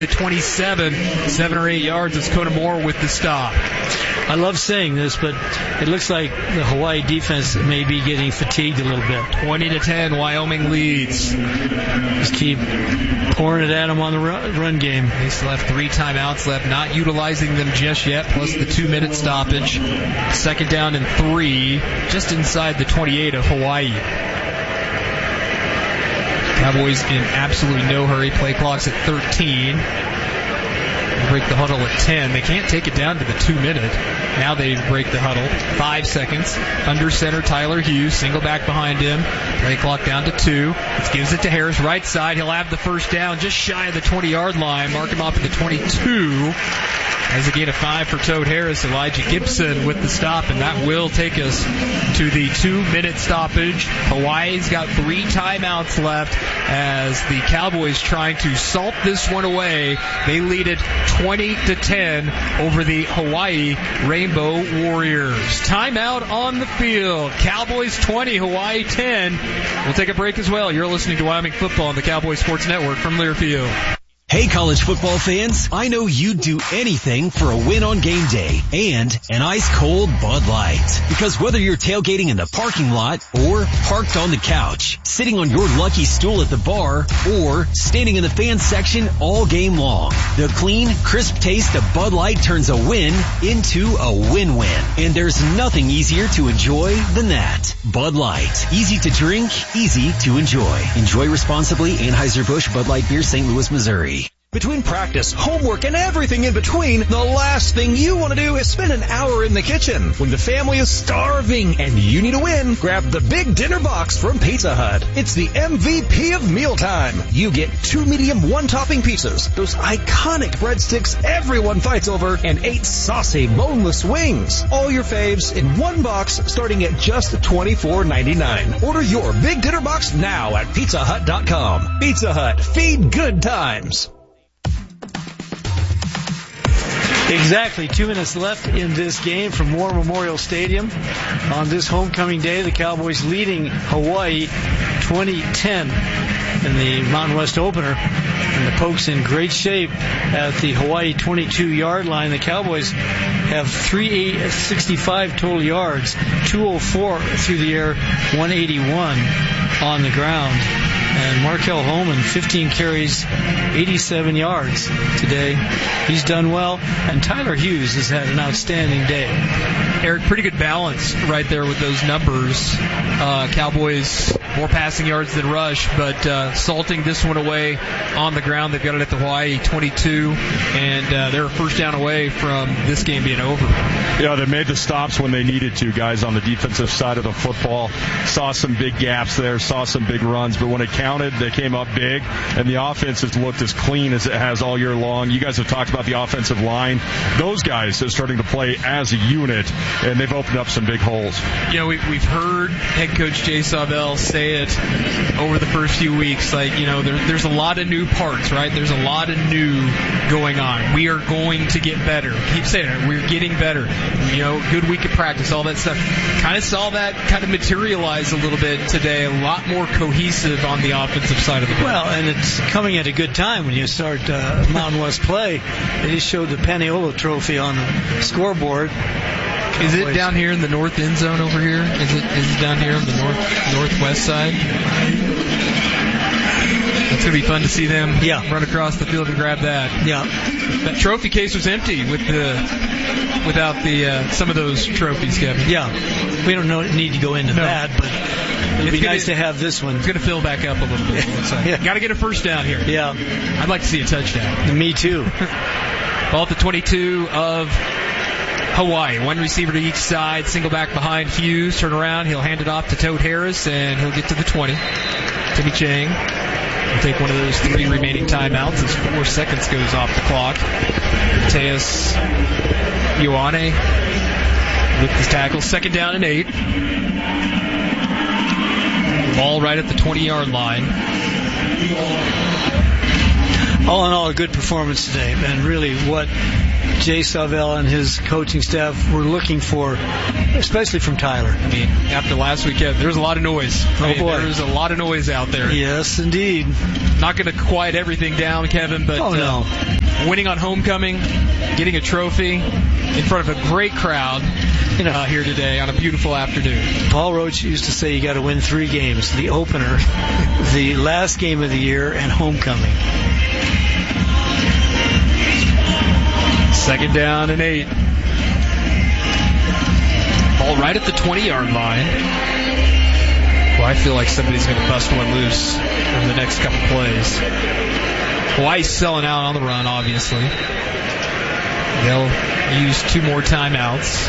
27, 7 or 8 yards. It's Kona Moore with the stop. I love saying this, but it looks like the Hawaii defense may be getting fatigued a little bit. 20-10, Wyoming leads. Just keep pouring it at them on the run game. They still have 3 timeouts left, not utilizing them just yet, plus the 2-minute stoppage. 2nd down and 3, just inside the 28 of Hawaii. Cowboys in absolutely no hurry. Play clock's at 13. They break the huddle at 10. They can't take it down to the 2-minute. Now they break the huddle. 5 seconds. Under center, Tyler Hughes. Single back behind him. Play clock down to 2. It gives it to Harris. Right side. He'll have the first down just shy of the 20-yard line. Mark him off at the 22. As a gain of 5 for Toad Harris, Elijah Gibson with the stop, and that will take us to the 2-minute stoppage. Hawaii's got 3 timeouts left as the Cowboys trying to salt this one away. They lead it 20-10 over the Hawaii Rainbow Warriors. Timeout on the field. Cowboys 20, Hawaii 10. We'll take a break as well. You're listening to Wyoming Football on the Cowboys Sports Network from Learfield. Hey, college football fans, I know you'd do anything for a win on game day and an ice-cold Bud Light. Because whether you're tailgating in the parking lot or parked on the couch, sitting on your lucky stool at the bar, or standing in the fan section all game long, the clean, crisp taste of Bud Light turns a win into a win-win. And there's nothing easier to enjoy than that. Bud Light. Easy to drink, easy to enjoy. Enjoy responsibly. Anheuser-Busch Bud Light Beer, St. Louis, Missouri. Between practice, homework, and everything in between, the last thing you want to do is spend an hour in the kitchen. When the family is starving and you need a win, grab the big dinner box from Pizza Hut. It's the MVP of mealtime. You get 2 medium, 1-topping pizzas, those iconic breadsticks everyone fights over, and 8 saucy, boneless wings. All your faves in one box starting at just $24.99. Order your big dinner box now at PizzaHut.com. Pizza Hut. Feed good times. Exactly. 2 minutes left in this game from War Memorial Stadium. On this homecoming day, the Cowboys leading Hawaii 20-10 in the Mountain West opener. And the Pokes in great shape at the Hawaii 22-yard line. The Cowboys have 365 total yards, 204 through the air, 181 on the ground. And Markel Holman, 15 carries, 87 yards today. He's done well. And Tyler Hughes has had an outstanding day. Eric, pretty good balance right there with those numbers. Cowboys, more passing yards than rush, but salting this one away on the ground. They've got it at the Hawaii 22, and they're a first down away from this game being over. Yeah, they made the stops when they needed to, guys, on the defensive side of the football. Saw some big gaps there, saw some big runs, but when it counted, they came up big, and the offense has looked as clean as it has all year long. You guys have talked about the offensive line. Those guys are starting to play as a unit, and they've opened up some big holes. You know, we've heard head coach Jay Sawvell say it over the first few weeks, like, you know, there's a lot of new parts, right? There's a lot of new going on. We are going to get better. Keep saying it. We're getting better. You know, good week of practice, all that stuff. Kind of saw that kind of materialize a little bit today. A lot more cohesive on the offensive side of the ball. Well, and it's coming at a good time when you start Mountain West play. They just showed the Paniolo Trophy on the scoreboard. Is it down here in the north end zone over here? Is it down here on the northwest side? It's going to be fun to see them run across the field and grab that. Yeah. That trophy case was empty without some of those trophies, Kevin. Yeah. We don't need to go into that, but it'd be nice to have this one. It's going to fill back up a little bit. Yeah. Got to get a first down here. Yeah. I'd like to see a touchdown. Me too. Ball at the 22 of Hawaii. One receiver to each side. Single back behind Hughes. Turn around. He'll hand it off to Toad Harris, and he'll get to the 20. Timmy Chang will take one of those 3 remaining timeouts as 4 seconds goes off the clock. Mateus Ioane with the tackle. 2nd down and 8. Ball right at the 20-yard line. All in all, a good performance today, and really what Jay Savell and his coaching staff were looking for, especially from Tyler. I mean, after last weekend, there's a lot of noise. Oh, boy. There's a lot of noise out there. Yes, indeed. Not going to quiet everything down, Kevin, but no. Winning on homecoming, getting a trophy in front of a great crowd here today on a beautiful afternoon. Paul Roach used to say you got to win 3 games: the opener, the last game of the year, and homecoming. 2nd down and 8. Ball right at the 20-yard line. Well, I feel like somebody's going to bust one loose over the next couple plays. Hawaii's selling out on the run, obviously. They'll use 2 more timeouts.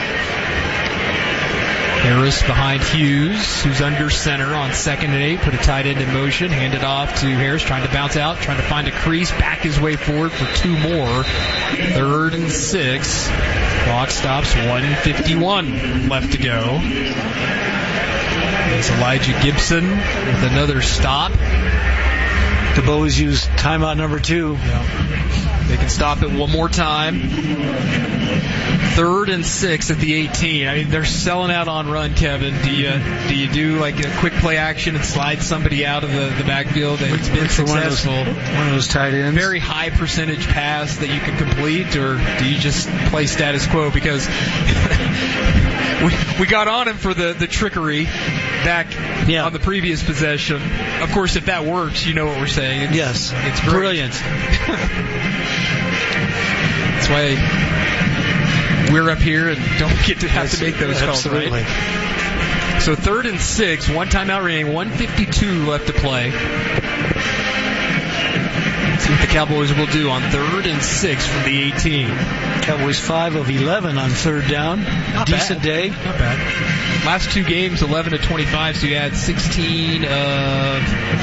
Harris behind Hughes, who's under center on 2nd and 8. Put a tight end in motion, hand it off to Harris, trying to bounce out, trying to find a crease, back his way forward for 2 more. 3rd and 6. Clock stops, 1:51 left to go. It's Elijah Gibson with another stop. The Bows use timeout number 2. Yeah. They can stop it one more time. 3rd and 6 at the 18. I mean, they're selling out on run, Kevin. Do you do like a quick play action and slide somebody out of the backfield? It's been successful. One of those tight ends. Very high percentage pass that you can complete, or do you just play status quo? Because we got on him for the trickery back on the previous possession. Of course, if that works, you know what we're saying. Yes. It's great. Brilliant. That's why we're up here and don't get to have to make those calls, absolutely. Right? So 3rd and 6, 1 timeout remaining, 1:52 left to play. See what the Cowboys will do on 3rd and 6 from the 18. Cowboys 5 of 11 on 3rd down. Not Decent bad. day. Not bad. Last 2 games, 11 of 25, so you had 16 of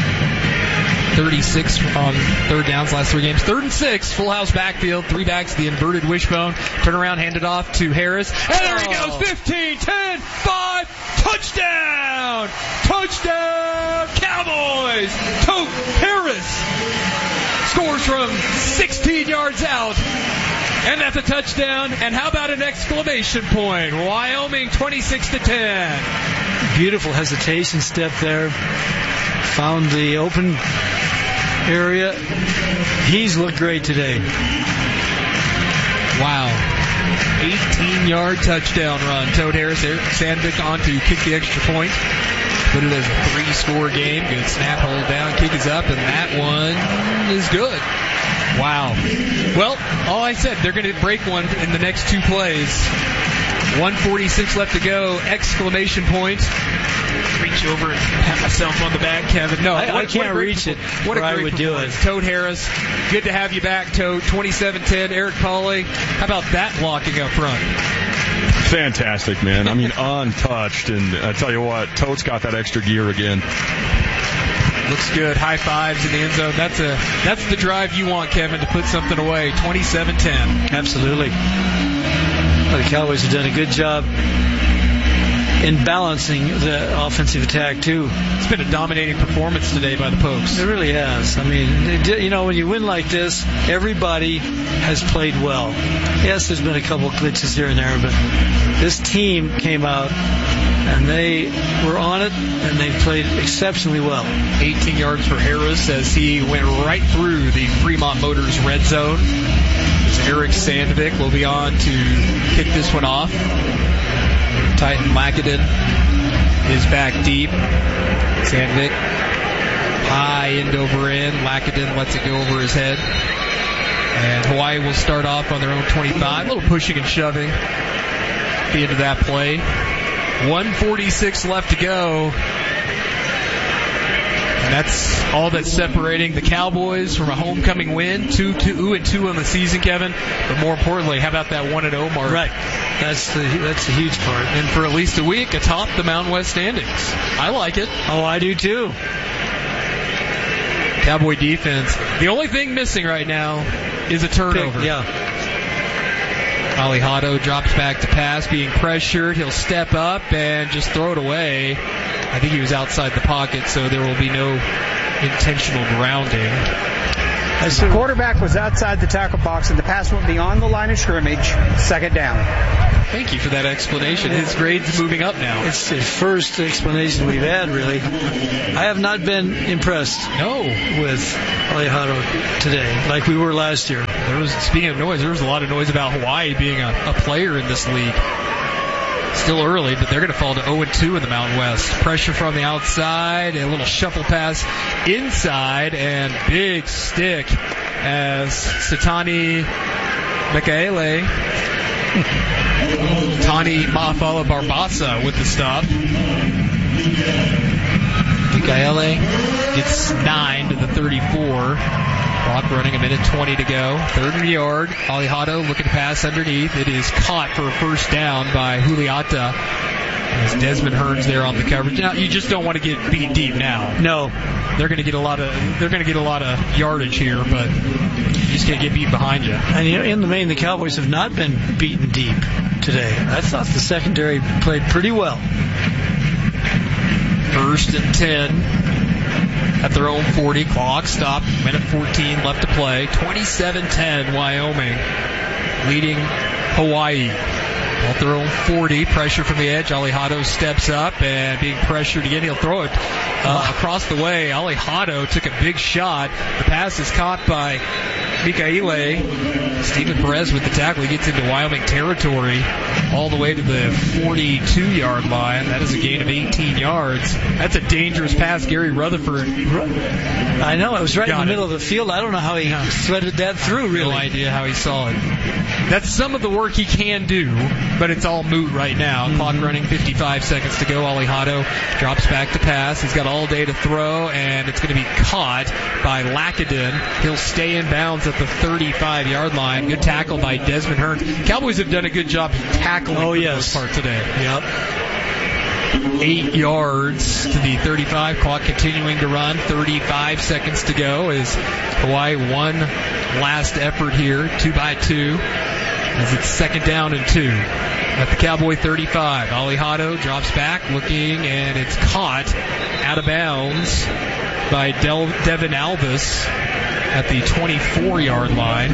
36 on 3rd downs last 3 games. 3rd and 6, full house backfield, 3 backs, the inverted wishbone. Turn around, hand it off to Harris. And there he goes, 15, 10, 5, touchdown! Touchdown, Cowboys! Tote Harris scores from 16 yards out. And that's a touchdown. And how about an exclamation point? Wyoming 26-10. Beautiful hesitation step there. Found the open area. He's looked great today. Wow. 18-yard touchdown run. Toad Harris, Eric Sandvik on to kick the extra point. Put it as a 3-score game. Good snap, hold down, kick is up, and that one is good. Wow. Well, all I said, they're going to break one in the next 2 plays. 1:46 left to go. Exclamation point. Reach over and pat myself on the back, Kevin. No, I can't reach it. What a great I would do it. Toad Harris, good to have you back, Toad. 27-10. Eric Pauly, how about that blocking up front? Fantastic, man. I mean, untouched. And I tell you what, Toad's got that extra gear again. Looks good. High fives in the end zone. That's the drive you want, Kevin, to put something away. 27-10. Absolutely. Well, the Cowboys have done a good job in balancing the offensive attack, too. It's been a dominating performance today by the Pokes. It really has. I mean, when you win like this, everybody has played well. Yes, there's been a couple glitches here and there, but this team came out and they were on it, and they've played exceptionally well. 18 yards for Harris as he went right through the Fremont Motors red zone. As Eric Sandvik will be on to kick this one off. Titan Lackadin is back deep. Sandvik high end over end. Lackadin lets it go over his head. And Hawaii will start off on their own 25. A little pushing and shoving at the end of that play. 1:46 left to go. And that's all that's separating the Cowboys from a homecoming win. 2-2 on the season, Kevin. But more importantly, how about that 1-0 mark? Right. That's the huge part. And for at least a week, atop the Mountain West standings. I like it. Oh, I do too. Cowboy defense. The only thing missing right now is a turnover. Yeah. Alejado drops back to pass, being pressured. He'll step up and just throw it away. I think he was outside the pocket, so there will be no intentional grounding. The quarterback was outside the tackle box, and the pass went beyond the line of scrimmage. Second down. Thank you for that explanation. His grade's moving up now. It's the first explanation we've had, really. I have not been impressed with Alejado today like we were last year. Speaking of noise, there was a lot of noise about Hawaii being a player in this league. Still early, but they're going to fall to 0-2 in the Mountain West. Pressure from the outside, a little shuffle pass inside, and big stick as Satani Mikaele, Tani Ma'afala Barbasa with the stop. Mikaele gets 9 to the 34. Clock running, a minute 20 to go. 3rd and yard. Alejado looking to pass underneath. It is caught for a first down by Juliata. As Desmond Hearns there on the coverage. Now you just don't want to get beat deep now. No, they're going to get a lot of yardage here, but you just can't get beat behind you. And in the main, the Cowboys have not been beaten deep today. I thought the secondary played pretty well. 1st and 10. At their own 40, clock stopped, minute 14 left to play. 27-10, Wyoming leading Hawaii. At their own 40, pressure from the edge. Alejado steps up and being pressured again. He'll throw it across the way. Alejado took a big shot. The pass is caught by Mikaele. Stephen Perez with the tackle. He gets into Wyoming territory all the way to the 42-yard line. That is a gain of 18 yards. That's a dangerous pass. Gary Rutherford. I know. It was right in the middle of the field. I don't know how he threaded that through, really. No idea how he saw it. That's some of the work he can do, but it's all moot right now. Clock running, 55 seconds to go. Alejado drops back to pass. He's got all day to throw, and it's going to be caught by Lackadin. He'll stay in bounds at the 35-yard line. Good tackle by Desmond Hearns. Cowboys have done a good job tackling for the most part today. Yep. 8 yards to the 35. Clock continuing to run. 35 seconds to go as Hawaii one last effort here. 2-by-2 as it's 2nd down and 2. At the Cowboy 35. Alejado drops back looking, and it's caught out of bounds by Devin Alvis at the 24-yard line.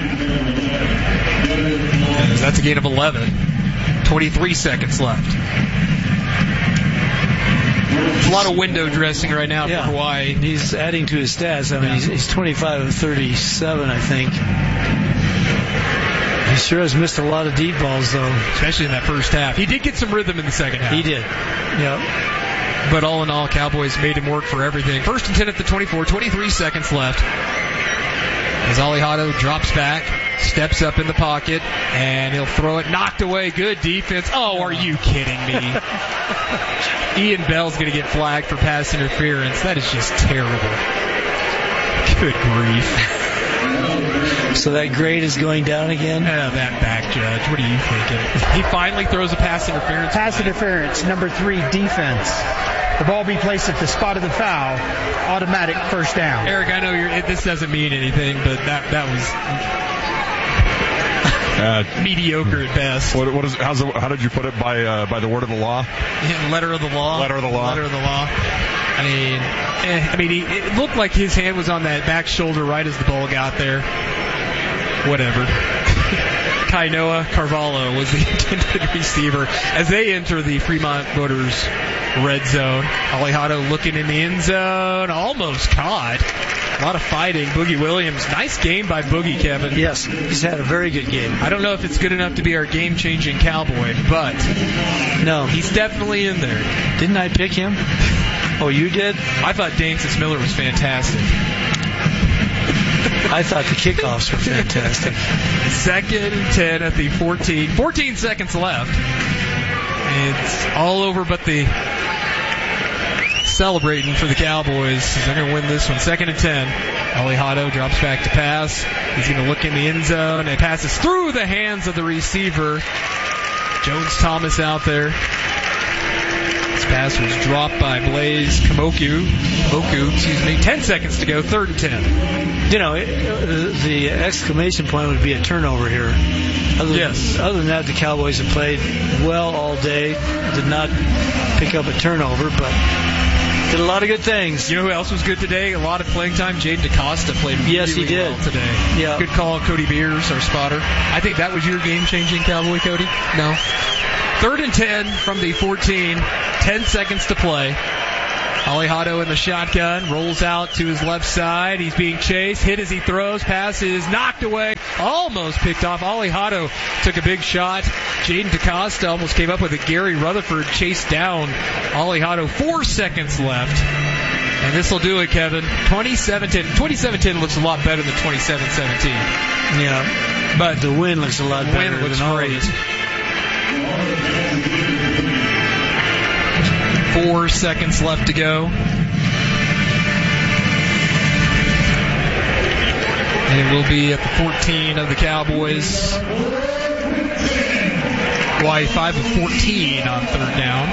And that's a gain of 11. 23 seconds left. A lot of window dressing right now for Hawaii. He's adding to his stats. I mean, he's 25 of 37, I think. He sure has missed a lot of deep balls, though. Especially in that first half. He did get some rhythm in the second half. He did. Yep. But all in all, Cowboys made him work for everything. 1st and 10 at the 24, 23 seconds left. As Alejado drops back, steps up in the pocket, and he'll throw it. Knocked away. Good defense. Oh, are you kidding me? Ian Bell's going to get flagged for pass interference. That is just terrible. Good grief. So that grade is going down again? That back judge. What are you thinking? He finally throws a pass interference. Pass interference, number 3, defense. The ball be placed at the spot of the foul. Automatic first down. Eric, I know this doesn't mean anything, but that was mediocre at best. How did you put it? By the word of the law? Yeah, letter of the law. Letter of the law. Letter of the law. It looked like his hand was on that back shoulder right as the ball got there. Whatever. Kainoa Carvalho was the intended receiver as they enter the Fremont Motors red zone. Alejado looking in the end zone, almost caught. A lot of fighting. Boogie Williams, nice game by Boogie, Kevin. Yes, he's had a very good game. I don't know if it's good enough to be our game-changing Cowboy, but no, he's definitely in there. Didn't I pick him? Oh, you did? I thought Dancis Miller was fantastic. I thought the kickoffs were fantastic. 2nd and 10 at the 14. 14 seconds left. It's all over but the celebrating for the Cowboys. They're going to win this one. 2nd and 10. Alejado drops back to pass. He's going to look in the end zone and passes through the hands of the receiver. Jones Thomas out there. This pass was dropped by Blaze Kamoku. 10 seconds to go. 3rd and 10. You know, the exclamation point would be a turnover here. Other than that, the Cowboys have played well all day. Did not pick up a turnover, but Did a lot of good things. You know who else was good today? A lot of playing time. Jaden DeCosta played Yes, really he did. well today. Yeah. Good call, Cody Beers, our spotter. I think that was your game-changing Cowboy, Cody? No. 3rd and 10 from the 14. 10 seconds to play. Alejado in the shotgun, rolls out to his left side. He's being chased, hit as he throws, pass is knocked away, almost picked off. Alejado took a big shot. Jaden DeCosta almost came up with it. Gary Rutherford chased down Alejado. 4 seconds left. And this will do it, Kevin. 27-10. 27-10 looks a lot better than 27-17. Yeah, but the win looks a lot better. Win looks great. 4 seconds left to go. And it will be at the 14 of the Cowboys. Hawaii 5 of 14 on 3rd down.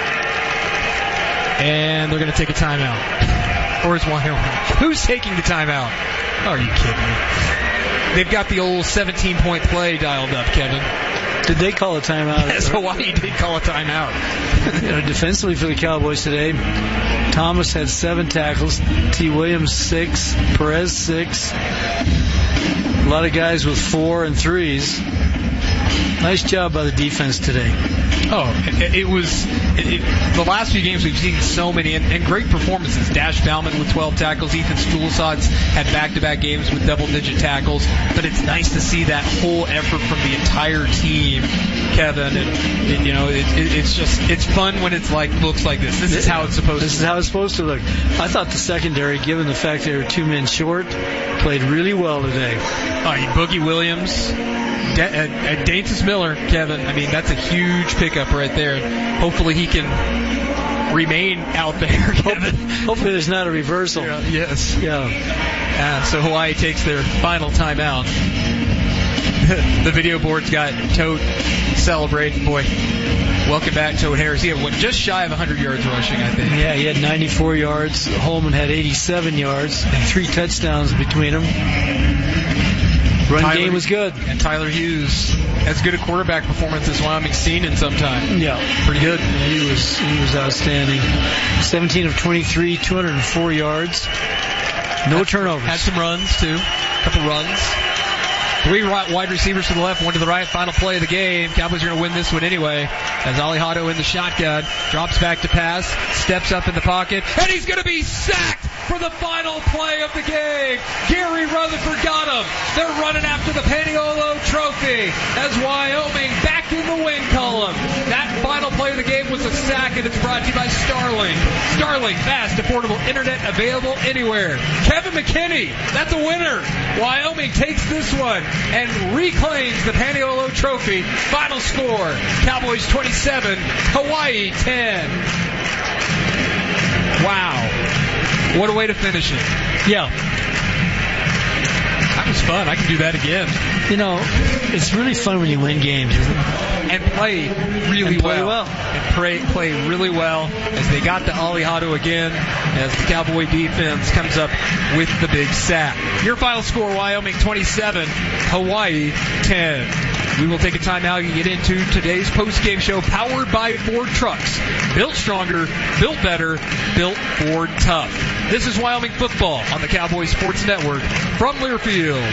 And they're going to take a timeout. Or is Wyoming? Who's taking the timeout? Oh, are you kidding me? They've got the old 17-point play dialed up, Kevin. Did they call a timeout? Yes, Hawaii did call a timeout. Defensively for the Cowboys today, Thomas had 7 tackles, T. Williams 6, Perez 6. A lot of guys with 4 and 3s. Nice job by the defense today. Oh, it was the last few games we've seen so many and great performances. Dash Bauman with 12 tackles. Ethan Stulsads had back-to-back games with double-digit tackles. But it's nice to see that whole effort from the entire team, Kevin. And you know, it's fun when it's looks like this. This is how it's supposed to look. This is how it's supposed to look. I thought the secondary, given the fact they were 2 men short, played really well today. Boogie Williams. Daintus Miller, Kevin, I mean, that's a huge pickup right there. Hopefully he can remain out there, Kevin. Hopefully there's not a reversal. Yes. Yeah. So Hawaii takes their final timeout. The video board's got Toad celebrating. Boy, welcome back, Toad Harris. He had just shy of 100 yards rushing, I think. Yeah, he had 94 yards. Holman had 87 yards and 3 touchdowns between them. Run game was good. And Tyler Hughes, as good a quarterback performance as Wyoming's seen in some time. Yeah. Pretty good. He was outstanding. 17 of 23, 204 yards. No turnovers. Had some runs, too. A couple runs. 3 wide receivers to the left, 1 to the right. Final play of the game. Cowboys are going to win this one anyway. As Alejado in the shotgun, drops back to pass, steps up in the pocket, and he's going to be sacked for the final play of the game. Gary Rutherford got him. They're running after the Paniolo Trophy as Wyoming back in the win column. That final play of the game was a sack, and it's brought to you by Starlink. Starlink, fast, affordable internet available anywhere. Kevin McKinney, that's a winner. Wyoming takes this one and reclaims the Paniolo Trophy. Final score, Cowboys 27, Hawaii 10. Wow. What a way to finish it. Yeah. That was fun. I can do that again. You know, it's really fun when you win games, isn't it? And play really well. And play really well as they got to Alejado again as the Cowboy defense comes up with the big sack. Your final score, Wyoming 27, Hawaii 10. We will take a time now to get into today's post-game show powered by Ford Trucks. Built stronger, built better, built Ford tough. This is Wyoming football on the Cowboy Sports Network from Learfield.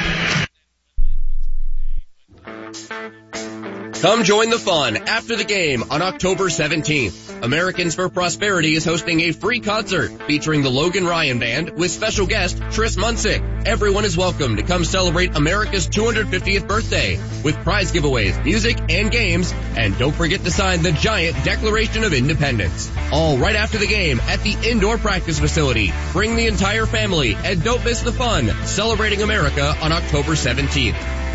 Come join the fun after the game on October 17th. Americans for Prosperity is hosting a free concert featuring the Logan Ryan Band with special guest Tris Munsick. Everyone is welcome to come celebrate America's 250th birthday with prize giveaways, music, and games. And don't forget to sign the giant Declaration of Independence. All right after the game at the indoor practice facility. Bring the entire family and don't miss the fun celebrating America on October 17th.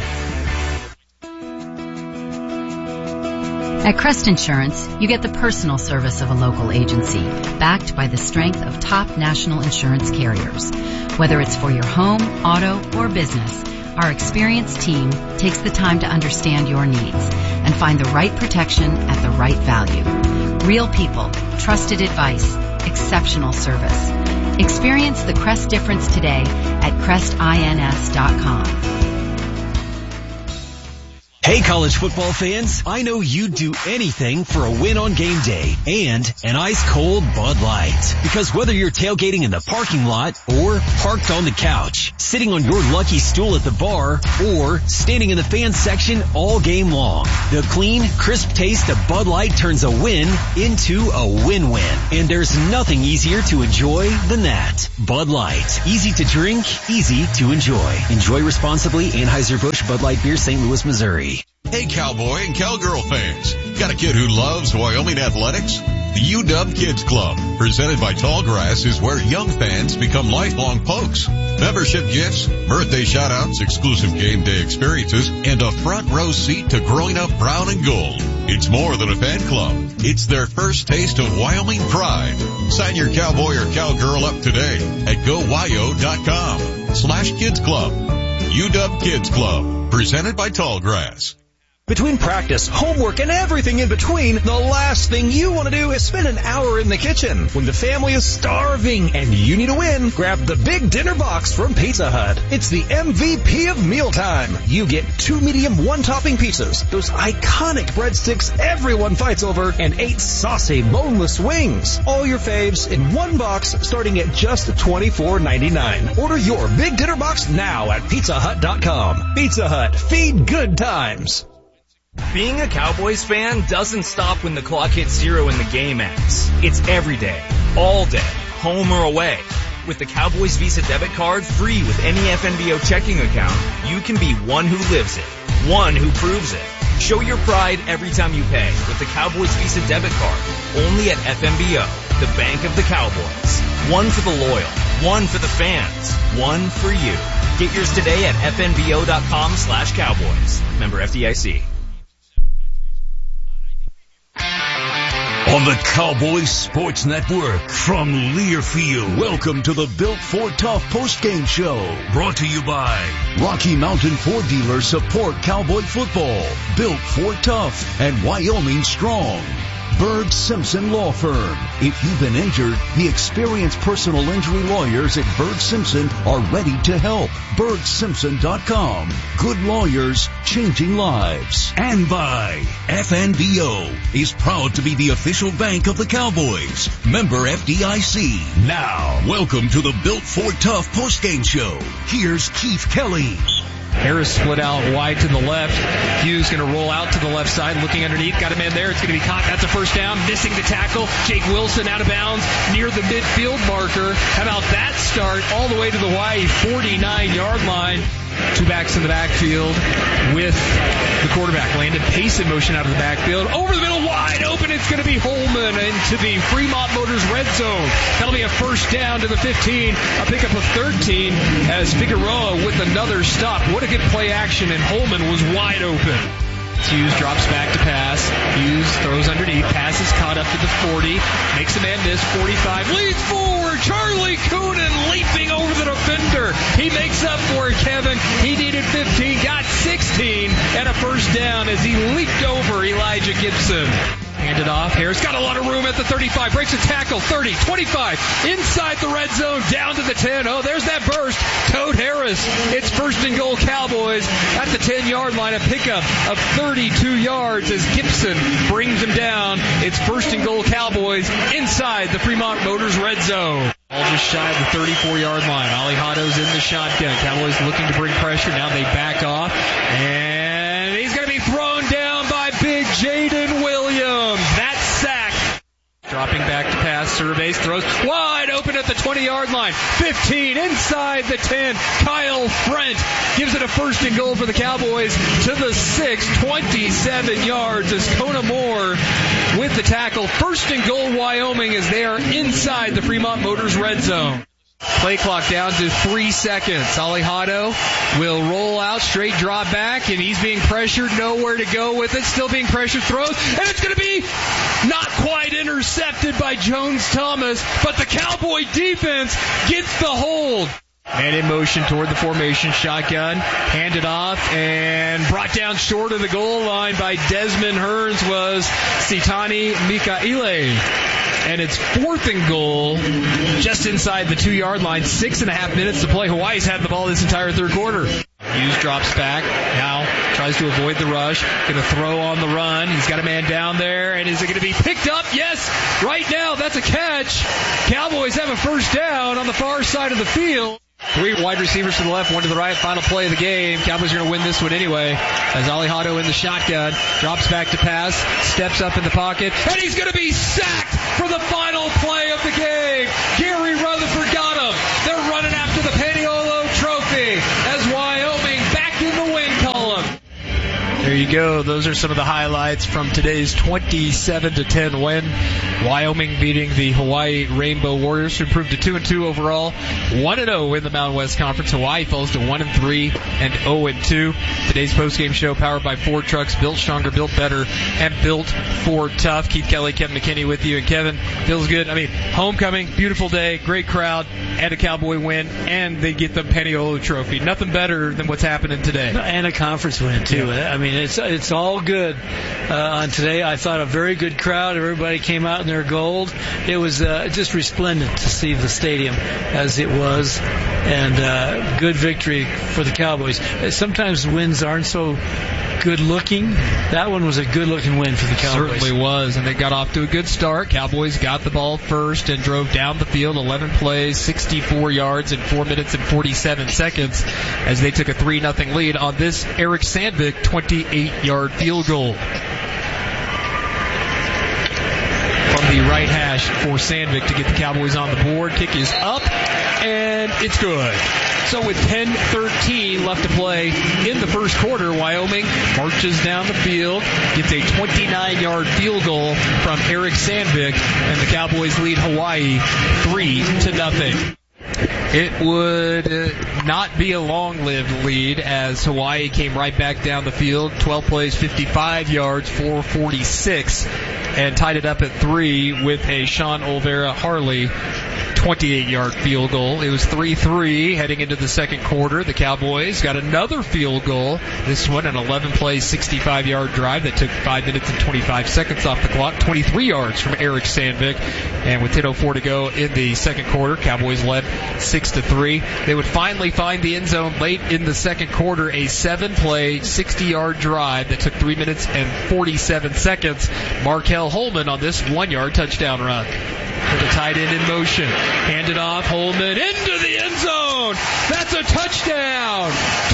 At Crest Insurance, you get the personal service of a local agency, backed by the strength of top national insurance carriers. Whether it's for your home, auto, or business, our experienced team takes the time to understand your needs and find the right protection at the right value. Real people, trusted advice, exceptional service. Experience the Crest difference today at CrestINS.com. Hey, college football fans, I know you'd do anything for a win on game day and an ice-cold Bud Light. Because whether you're tailgating in the parking lot or parked on the couch, sitting on your lucky stool at the bar, or standing in the fan section all game long, the clean, crisp taste of Bud Light turns a win into a win-win. And there's nothing easier to enjoy than that. Bud Light. Easy to drink, easy to enjoy. Enjoy responsibly. Anheuser-Busch Bud Light Beer, St. Louis, Missouri. Hey, Cowboy and Cowgirl fans. Got a kid who loves Wyoming athletics? The UW Kids Club, presented by Tallgrass, is where young fans become lifelong Pokes. Membership gifts, birthday shout-outs, exclusive game day experiences, and a front row seat to growing up brown and gold. It's more than a fan club. It's their first taste of Wyoming pride. Sign your Cowboy or Cowgirl up today at gowyo.com/Kids Club. UW Kids Club, presented by Tallgrass. Between practice, homework, and everything in between, the last thing you want to do is spend an hour in the kitchen. When the family is starving and you need a win, grab the big dinner box from Pizza Hut. It's the MVP of mealtime. You get 2 medium one-topping pizzas, those iconic breadsticks everyone fights over, and 8 saucy boneless wings. All your faves in one box starting at just $24.99. Order your big dinner box now at PizzaHut.com. Pizza Hut. Feed good times. Being a Cowboys fan doesn't stop when the clock hits 0 and the game ends. It's every day, all day, home or away. With the Cowboys Visa debit card, free with any FNBO checking account, you can be one who lives it, one who proves it. Show your pride every time you pay with the Cowboys Visa debit card, only at FNBO, the bank of the Cowboys. One for the loyal, one for the fans, one for you. Get yours today at FNBO.com/Cowboys. Member FDIC. On the Cowboys Sports Network from Learfield, welcome to the Built Ford Tough postgame show. Brought to you by Rocky Mountain Ford Dealers support Cowboy football, Built Ford Tough, and Wyoming Strong. Berg Simpson Law Firm. If you've been injured, the experienced personal injury lawyers at Berg Simpson are ready to help. BergSimpson.com. Good lawyers, changing lives. And by FNBO is proud to be the official bank of the Cowboys. Member FDIC. Now, welcome to the Built Ford Tough postgame show. Here's Keith Kelly. Harris split out wide to the left. Hughes going to roll out to the left side, looking underneath. Got a man there. It's going to be caught. That's a first down. Missing the tackle. Jake Wilson out of bounds near the midfield marker. How about that start all the way to the Hawaii 49-yard line? 2 backs in the backfield with the quarterback. Landon Pace in motion out of the backfield. Over the middle, wide open. It's going to be Holman into the Fremont Motors red zone. That'll be a first down to the 15. A pickup of 13 as Figueroa with another stop. What a good play action, and Holman was wide open. Hughes drops back to pass. Hughes throws underneath. Pass is caught up to the 40. Makes a man miss. 45. Leads forward. Charlie Coonan leaping over the defender. He makes up for it, Kevin. He needed 15. Got 16. And a first down as he leaped over Elijah Gibson. Handed off. Harris got a lot of room at the 35. Breaks a tackle. 30, 25. Inside the red zone. Down to the 10. Oh, there's that burst. Toad Harris. It's first and goal Cowboys at the 10-yard line. A pickup of 32 yards as Gibson brings him down. It's first and goal Cowboys inside the Fremont Motors red zone. All just shy of the 34-yard line. Alijado's in the shotgun. Cowboys looking to bring pressure. Now they back off. And he's going to be thrown down by big Jaden Williams. That's sack. Dropping back to pass, surveys, throws wide open at the 20-yard line. 15 inside the 10. Kyle Frent gives it a first and goal for the Cowboys to the 6. 27 yards as Kona Moore with the tackle. First and goal Wyoming as they are inside the Fremont Motors red zone. Play clock down to 3 seconds. Alijado will roll out, straight drop back, and he's being pressured. Nowhere to go with it. Still being pressured. Throws, and it's going to be not quite intercepted by Jones Thomas, but the Cowboy defense gets the hold. And in motion toward the formation, shotgun, handed off, and brought down short of the goal line by Desmond Hearns was Sitani Mikaile. And it's 4th and goal just inside the 2-yard line. 6.5 minutes to play. Hawaii's had the ball this entire third quarter. Hughes drops back. Now tries to avoid the rush, going to throw on the run. He's got a man down there, and is it going to be picked up? Yes, right now, that's a catch. Cowboys have a first down on the far side of the field. 3 wide receivers to the left, 1 to the right. Final play of the game. Cowboys are going to win this one anyway. As Alejado in the shotgun, drops back to pass, steps up in the pocket, and he's going to be sacked for the final play of the game. Gary Rutherford got him. They're running after the Paniolo Trophy as Wyoming back in the win column. There you go. Those are some of the highlights from today's 27-10 win. Wyoming beating the Hawaii Rainbow Warriors, who improved to 2-2 overall, 1-0 in the Mountain West Conference. Hawaii falls to 1-3 and 0-2. Today's postgame show powered by Ford Trucks, built stronger, built better, and built Ford tough. Keith Kelly, Kevin McKinney with you. And Kevin, feels good. I mean, homecoming, beautiful day, great crowd, and a Cowboy win, and they get the Paniolo Trophy. Nothing better than what's happening today. And a conference win, too. Yeah. I mean, it's all good on today. I thought a very good crowd. Everybody came out in their gold. It was just resplendent to see the stadium as it was, and good victory for the Cowboys. Sometimes wins aren't so good looking. That one was a good looking win for the Cowboys. Certainly was, and they got off to a good start. Cowboys got the ball first and drove down the field, 11 plays, 64 yards in 4 minutes and 47 seconds as they took a 3-0 lead on this Eric Sandvik 28-yard field goal. From the right hash for Sandvik to get the Cowboys on the board. Kick is up, and it's good. So with 10:13 left to play in the first quarter, Wyoming marches down the field, gets a 29-yard field goal from Eric Sandvik, and the Cowboys lead Hawaii 3-0. It would not be a long-lived lead as Hawaii came right back down the field. 12 plays, 55 yards, 446, and tied it up at 3 with a Sean Olvera Harley 28-yard field goal. It was 3-3 heading into the second quarter. The Cowboys got another field goal. This one, an 11-play, 65-yard drive that took 5 minutes and 25 seconds off the clock. 23 yards from Eric Sandvik. And with 10:04 to go in the second quarter, Cowboys led 6-3. They would finally find the end zone late in the second quarter. A 7-play, 60-yard drive that took 3 minutes and 47 seconds. Markel Holman on this 1-yard touchdown run. With the tight end in motion. Handed off, Holman into the end zone. That's a touchdown.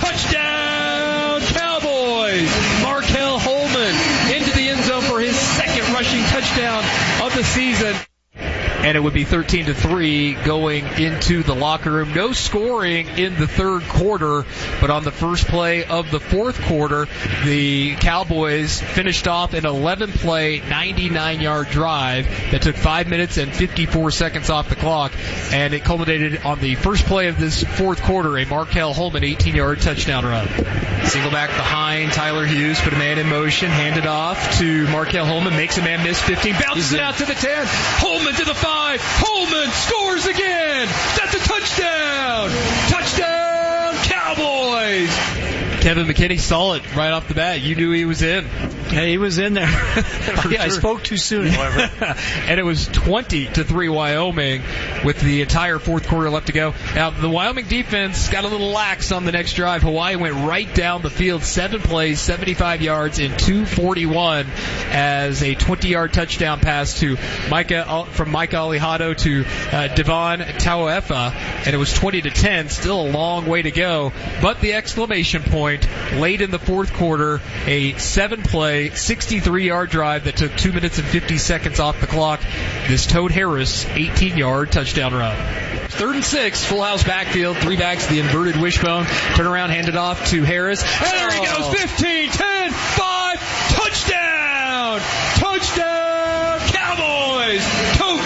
Touchdown, Cowboys. Markel Holman into the end zone for his second rushing touchdown of the season. And it would be 13-3 going into the locker room. No scoring in the third quarter, but on the first play of the fourth quarter, the Cowboys finished off an 11-play, 99-yard drive that took 5 minutes and 54 seconds off the clock, and it culminated on the first play of this fourth quarter, a Markel Holman 18-yard touchdown run. Single back behind Tyler Hughes, put a man in motion, handed off to Markel Holman, makes a man miss 15, bounces it out to the 10, Holman to the 5, Holman scores again! That's a touchdown! Touchdown, Cowboys! Kevin McKinney saw it right off the bat. You knew he was in. Yeah, he was in there. I spoke too soon, however. And it was 20-3 Wyoming with the entire fourth quarter left to go. Now, the Wyoming defense got a little lax on the next drive. Hawaii went right down the field, 7 plays, 75 yards in 2:41 as a 20-yard touchdown pass to from Micah Alejado to Devon Tauefa, and it was 20-10, still a long way to go. But the exclamation point late in the fourth quarter, a 7-play, 63-yard drive that took 2 minutes and 50 seconds off the clock. This Toad Harris 18-yard touchdown run. 3rd and 6, full house backfield, 3 backs, the inverted wishbone, turn around, hand it off to Harris, and there he goes, 15, 10, 5, touchdown! Touchdown, Cowboys! Toad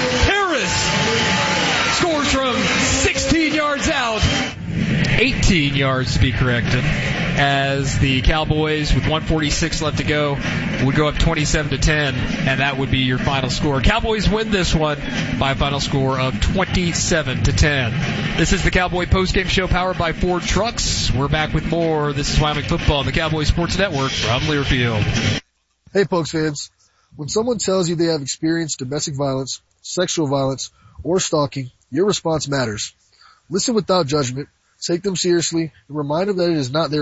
Harris scores from 16 yards out, 18 yards to be corrected, as the Cowboys, with 1:46 left to go, would go up 27-10, and that would be your final score. Cowboys win this one by a final score of 27-10. This is the Cowboy postgame show powered by Ford Trucks. We're back with more. This is Wyoming Football, the Cowboy Sports Network from Learfield. Hey, Pokes fans. When someone tells you they have experienced domestic violence, sexual violence, or stalking, your response matters. Listen without judgment. Take them seriously and remind them that it is not their fault.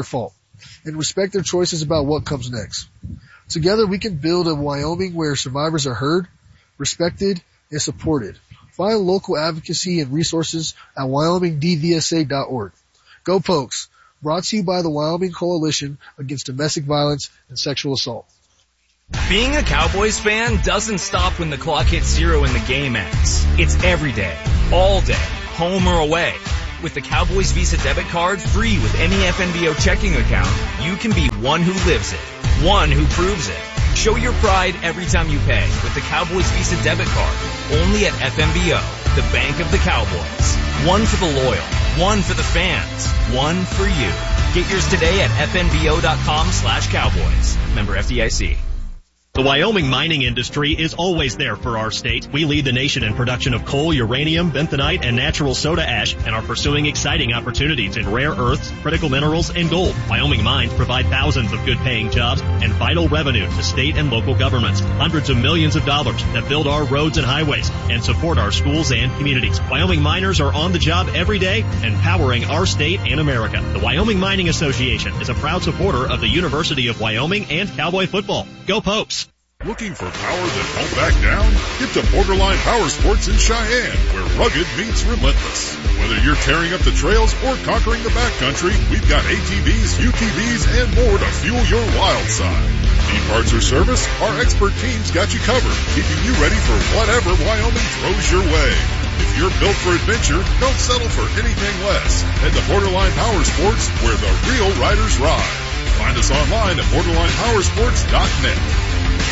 and respect their choices about what comes next. Together we can build a Wyoming where survivors are heard, respected, and supported. Find local advocacy and resources at wyomingdvsa.org. Go Pokes! Brought to you by the Wyoming Coalition Against Domestic Violence and Sexual Assault. Being a Cowboys fan doesn't stop when the clock hits 0 and the game ends. It's every day, all day, home or away. With the Cowboys Visa debit card, free with any FNBO checking account, you can be one who lives it, one who proves it. Show your pride every time you pay with the Cowboys Visa debit card, only at FNBO, the bank of the Cowboys. One for the loyal, one for the fans, one for you. Get yours today at fnbo.com/Cowboys. Member FDIC. The Wyoming mining industry is always there for our state. We lead the nation in production of coal, uranium, bentonite, and natural soda ash, and are pursuing exciting opportunities in rare earths, critical minerals, and gold. Wyoming mines provide thousands of good-paying jobs and vital revenue to state and local governments. Hundreds of millions of dollars that build our roads and highways and support our schools and communities. Wyoming miners are on the job every day, empowering our state and America. The Wyoming Mining Association is a proud supporter of the University of Wyoming and Cowboy football. Go Popes! Looking for power that won't back down? Get to Borderline Power Sports in Cheyenne, where rugged meets relentless. Whether you're tearing up the trails or conquering the backcountry, we've got ATVs, UTVs, and more to fuel your wild side. Need parts or service? Our expert team's got you covered, keeping you ready for whatever Wyoming throws your way. If you're built for adventure, don't settle for anything less. Head to Borderline Power Sports, where the real riders ride. Find us online at borderlinepowersports.net.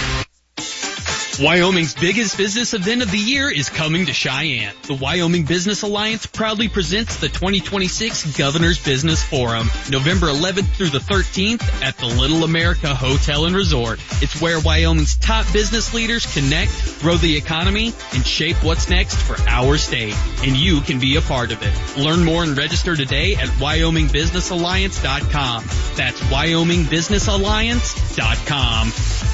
Wyoming's biggest business event of the year is coming to Cheyenne. The Wyoming Business Alliance proudly presents the 2026 Governor's Business Forum, November 11th through the 13th at the Little America Hotel and Resort. It's where Wyoming's top business leaders connect, grow the economy, and shape what's next for our state. And you can be a part of it. Learn more and register today at wyomingbusinessalliance.com. That's wyomingbusinessalliance.com.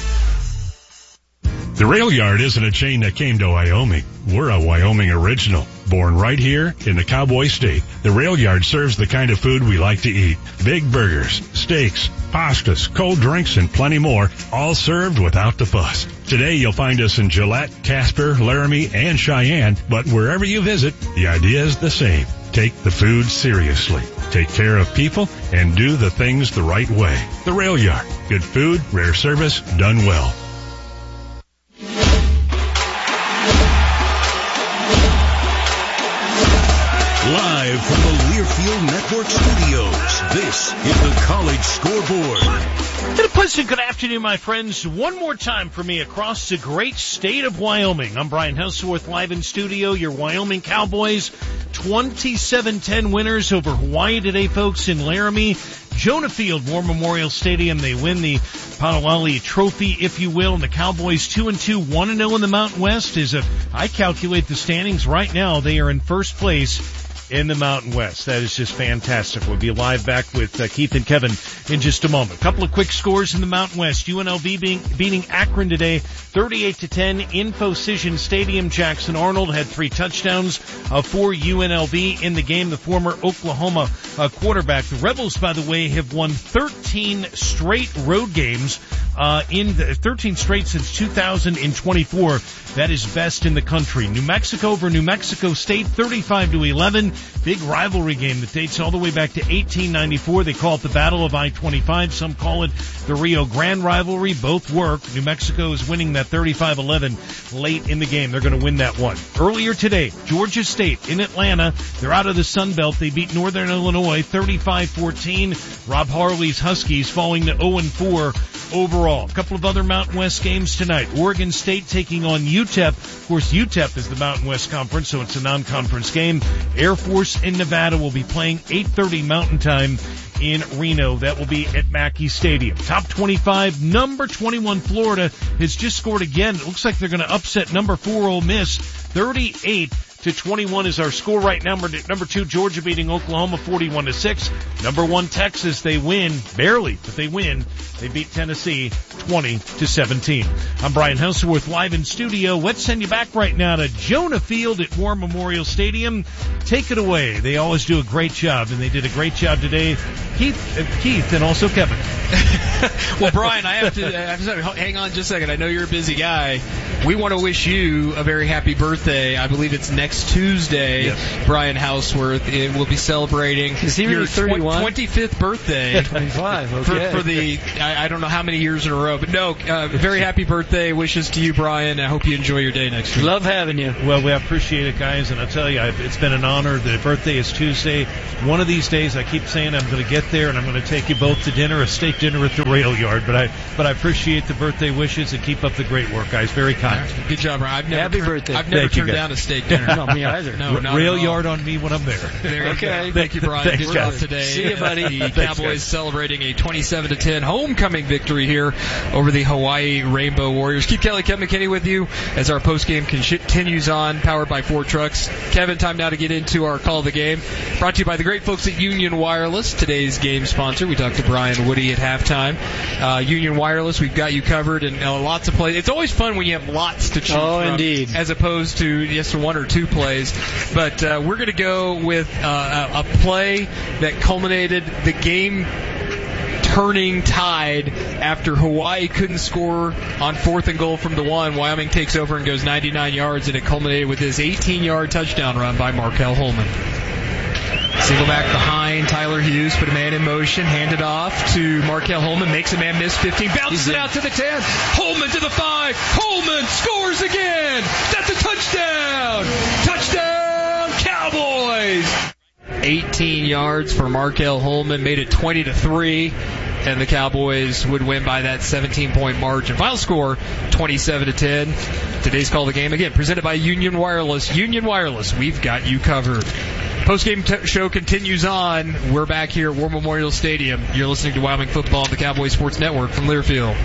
The Rail Yard isn't a chain that came to Wyoming. We're a Wyoming original, born right here in the Cowboy State. The Rail Yard serves the kind of food we like to eat. Big burgers, steaks, pastas, cold drinks, and plenty more, all served without the fuss. Today you'll find us in Gillette, Casper, Laramie, and Cheyenne, but wherever you visit, the idea is the same. Take the food seriously. Take care of people and do the things the right way. The Rail Yard. Good food, rare service, done well. Live from the Learfield Network Studios, this is the College Scoreboard. And a pleasant good afternoon, my friends. One more time for me across the great state of Wyoming. I'm Brian Houseworth, live in studio. Your Wyoming Cowboys, 27-10 winners over Hawaii today, folks, in Laramie. Jonah Field, War Memorial Stadium. They win the Panawali Trophy, if you will. And the Cowboys 2-2, 1-0 in the Mountain West. I calculate the standings right now. They are in first place in the Mountain West. That is just fantastic. We'll be live back with Keith and Kevin in just a moment. A couple of quick scores in the Mountain West. UNLV beating Akron today, 38-10 in Phocision Stadium. Jackson Arnold had 3 touchdowns for UNLV in the game. The former Oklahoma quarterback. The Rebels, by the way, have won 13 straight road games, 13 straight since 2024. That is best in the country. New Mexico over New Mexico State, 35-11. Big rivalry game that dates all the way back to 1894. They call it the Battle of I-25. Some call it the Rio Grande rivalry. Both work. New Mexico is winning that 35-11 late in the game. They're going to win that one. Earlier today, Georgia State in Atlanta. They're out of the Sun Belt. They beat Northern Illinois 35-14. Rob Harley's Huskies falling to 0-4 overall. A couple of other Mountain West games tonight. Oregon State taking on UTEP. Of course, UTEP is the Mountain West Conference, so it's a non-conference game. Air Force in Nevada will be playing 8:30 Mountain Time in Reno. That will be at Mackey Stadium. Top 25, number 21 Florida has just scored again. It looks like they're going to upset number 4 Ole Miss, 38-17. 41-21 is our score right now. Number 2, Georgia beating Oklahoma 41-6. Number 1, Texas, they win, barely, but they win. They beat Tennessee 20-17. I'm Brian Houseworth, live in studio. Let's send you back right now to Jonah Field at War Memorial Stadium. Take it away. They always do a great job, and they did a great job today. Keith, and also Kevin. Well, Brian, I have to hang on just a second. I know you're a busy guy. We want to wish you a very happy birthday. I believe it's next Tuesday. Yes. Brian Houseworth. It will be celebrating your 25th birthday. 25, okay. For the, I don't know how many years in a row, but no, very happy birthday wishes to you, Brian. I hope you enjoy your day next week. Love having you. Well, we appreciate it, guys, and I'll tell you, it's been an honor. The birthday is Tuesday. One of these days, I keep saying I'm going to get there, and I'm going to take you both to dinner, a steak dinner at the Rail Yard. But I appreciate the birthday wishes, and keep up the great work, guys. Very kind. Good job, Brian. Happy birthday. I've never turned down a steak dinner. No, me either. No, not Rail Yard on me when I'm there. Okay. Thank you, Brian. Thanks, Good job today. See you, buddy. The Cowboys celebrating a 27-10 homecoming victory here over the Hawaii Rainbow Warriors. Keith Kelly, Kevin McKinney with you as our postgame continues on, powered by Ford Trucks. Kevin, time now to get into our call of the game. Brought to you by the great folks at Union Wireless, today's game sponsor. We talked to Brian Woody at halftime. Union Wireless, we've got you covered, and lots of plays. It's always fun when you have lots to choose from, indeed, as opposed to just 1 or 2 plays. But we're going to go with a play that culminated the game turning tide after Hawaii couldn't score on 4th and goal from the 1. Wyoming takes over and goes 99 yards, and it culminated with this 18-yard touchdown run by Markel Holman. Single back behind Tyler Hughes, put a man in motion, handed off to Markel Holman, makes a man miss 15, bounces it out to the 10, Holman to the 5, Holman scores again! That's a touchdown! Touchdown, Cowboys! 18 yards for Markel Holman, made it 20-3, and the Cowboys would win by that 17-point margin. Final score, 27-10. Today's call of the game, again, presented by Union Wireless. Union Wireless, we've got you covered. Post-game show continues on. We're back here at War Memorial Stadium. You're listening to Wyoming Football on the Cowboys Sports Network from Learfield.